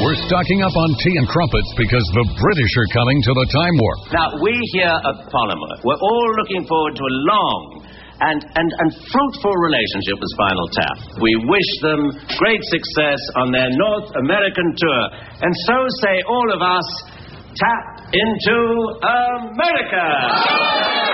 We're stocking up on tea and crumpets because the British are coming to the Time Warp. Now, we here at Polymer, we're all looking forward to a long and fruitful relationship with Spinal Tap. We wish them great success on their North American tour. And so say all of us, tap into America!